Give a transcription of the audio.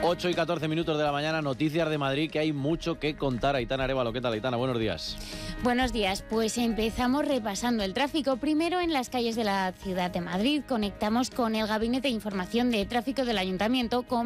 8 y 14 minutos de la mañana, noticias de Madrid, que hay mucho que contar. Aitana Arévalo, ¿qué tal, Aitana? Buenos días. Buenos días, pues empezamos repasando el tráfico. Primero en las calles de la ciudad de Madrid. Conectamos con el Gabinete de Información de Tráfico del Ayuntamiento con